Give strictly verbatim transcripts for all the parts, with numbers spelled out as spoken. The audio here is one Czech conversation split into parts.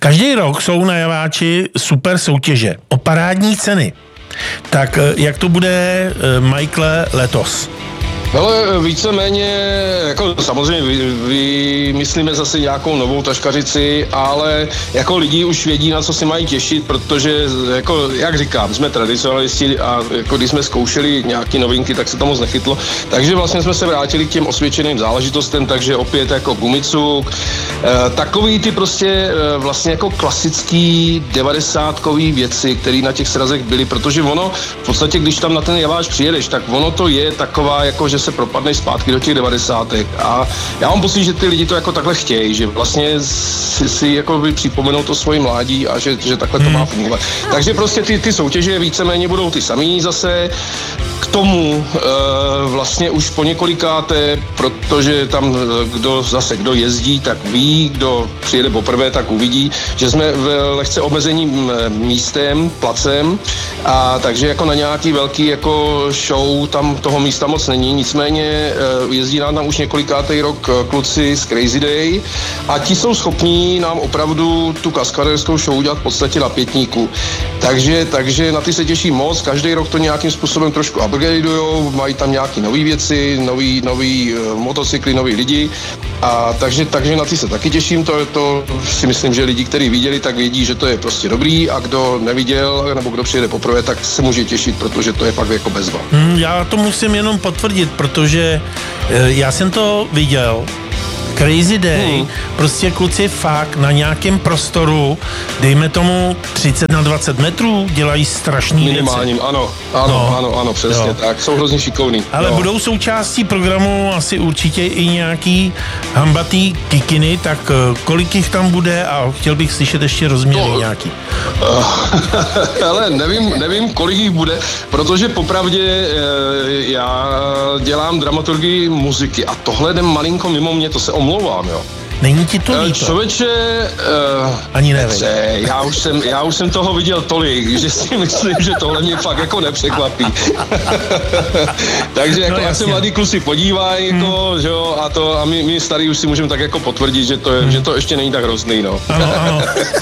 Každý rok jsou na Javáči super soutěže o parádní ceny. Tak jak to bude, Michaele, letos? Ale víceméně, jako samozřejmě vymyslíme zase nějakou novou taškařici, ale jako lidi už vědí, na co si mají těšit, protože, jako, jak říkám, jsme tradicionalisti a jako když jsme zkoušeli nějaké novinky, tak se to moc nechytlo. Takže vlastně jsme se vrátili k těm osvědčeným záležitostem, takže opět jako gumicuk, e, takový ty prostě e, vlastně jako klasický devadesátkový věci, které na těch srazech byly, protože ono, v podstatě, když tam na ten Javáč přijedeš, tak ono to je taková, jako že se propadne zpátky do těch devadesátek. A já mám pocit, že ty lidi to jako takhle chtějí, že vlastně si, si jako připomenou to svoje mládí a že, že takhle to má fungovat. Takže prostě ty, ty soutěže víceméně budou ty samý zase. K tomu e, vlastně už po několikáté, protože tam kdo zase kdo jezdí, tak ví, kdo přijede poprvé, tak uvidí, že jsme v lehce omezeným místem, placem, a takže jako na nějaký velký jako show tam toho místa moc není, nicméně e, jezdí nám tam už několikátý rok kluci z Crazy Day a ti jsou schopní nám opravdu tu kaskaderskou show udělat v podstatě na pětníku. Takže, takže na ty se těší moc, každý rok to nějakým způsobem trošku upgradeujou, mají tam nějaké nové věci, nový, nový uh, motocykly, noví lidi, a takže, takže na ty se taky těším, to, to si myslím, že lidi, kteří viděli, tak vědí, že to je prostě dobrý, a kdo neviděl, nebo kdo přijede poprvé, tak se může těšit, protože to je fakt jako bezva. Hmm, já to musím jenom potvrdit, protože já jsem to viděl, Crazy Day, hmm. prostě kluci fakt na nějakém prostoru, dejme tomu třicet na dvacet metrů, dělají strašný minimálním, věci. ano, ano, no. ano, ano, přesně jo. Tak, jsou hrozně šikovný. Ale no. Budou součástí programu asi určitě i nějaký hambatý kikiny, tak kolik jich tam bude, a chtěl bych slyšet ještě rozměry no. nějaký. Ale nevím, nevím, kolik jich bude, protože popravdě já dělám dramaturgii muziky a tohle jde malinko mimo mě, to se omlouvám, jo. Není ti to líto? Člověče, uh, ani nevím. Já už, jsem, já už jsem toho viděl tolik, že si myslím, že tohle mě fakt jako nepřekvapí. Takže jako, no, ať se mladí kluci podívají, hmm. jako, že jo, a, to, a my, my starý už si můžeme tak jako potvrdit, že to, je, hmm. že to ještě není tak hrozný, no. Ano, ano.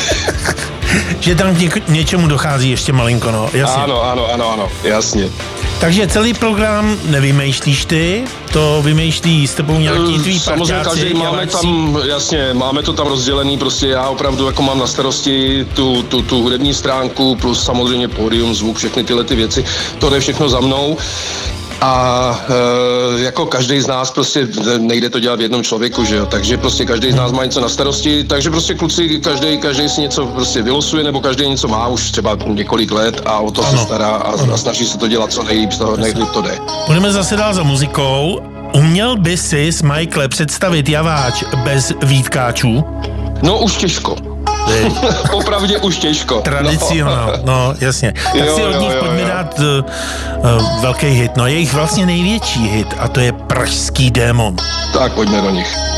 Že tam k něk- něčemu dochází ještě malinko, no, jasně. Ano, ano, ano, ano, jasně. Takže celý program nevymýšlíš ty, to vymýšlí s tebou nějaký tvý samozřejmě parťáci. Každý máme tam, jasně, máme to tam rozdělený, prostě já opravdu jako mám na starosti tu, tu, tu hudební stránku, plus samozřejmě pódium, zvuk, všechny tyhle ty věci, to jde všechno za mnou. A e, jako každý z nás prostě nejde to dělat v jednom člověku, že jo, takže prostě každý z nás má něco na starosti, takže prostě kluci, každý, každý si něco prostě vylosuje, nebo každý něco má už třeba několik let a o to ano. se stará a, a snaží se to dělat co nejlíp, nejlíp to jde. Budeme zase dál za muzikou. Uměl by si s Michaele představit Javáč bez výtkáčů? No už těžko. Opravdě už těžko. Tradicionál, no, no jasně. Tak jo, si od nich jo, pojďme jo. dát uh, uh, velký hit, no jejich vlastně největší hit, a to je Pražský démon. Tak pojďme do nich.